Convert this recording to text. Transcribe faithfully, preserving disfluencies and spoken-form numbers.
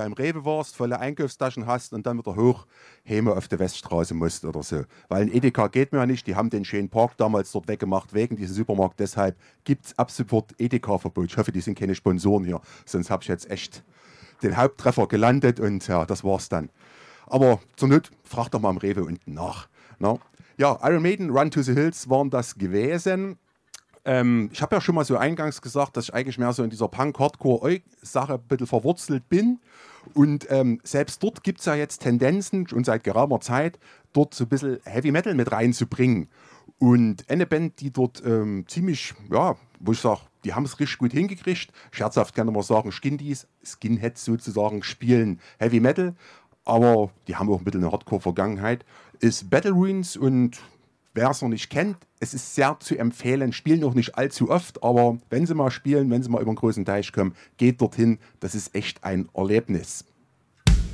im Rewe warst, volle Einkaufstaschen hast und dann wieder hoch Heme auf der Weststraße musst oder so. Weil ein Edeka geht mir ja nicht, die haben den schönen Park damals dort weggemacht wegen diesem Supermarkt. Deshalb gibt es ab sofort Edeka-Verbot. Ich hoffe, die sind keine Sponsoren hier, sonst habe ich jetzt echt den Haupttreffer gelandet und ja, das war's dann. Aber zur Not, frag doch mal im Rewe unten nach. Na? Ja, Iron Maiden, Run to the Hills waren das gewesen. Ähm, ich habe ja schon mal so eingangs gesagt, dass ich eigentlich mehr so in dieser Punk-Hardcore-Sache ein bisschen verwurzelt bin. Und ähm, selbst dort gibt es ja jetzt Tendenzen, schon seit geraumer Zeit, dort so ein bisschen Heavy Metal mit reinzubringen. Und eine Band, die dort ähm, ziemlich, ja, wo ich sage, die haben es richtig gut hingekriegt. Scherzhaft kann man sagen, Skindies, Skinheads sozusagen, spielen Heavy Metal. Aber die haben auch ein bisschen eine Hardcore-Vergangenheit. Ist Battle Ruins und wer es noch nicht kennt, es ist sehr zu empfehlen, spielen auch nicht allzu oft, aber wenn sie mal spielen, wenn sie mal über den großen Teich kommen, geht dorthin, das ist echt ein Erlebnis.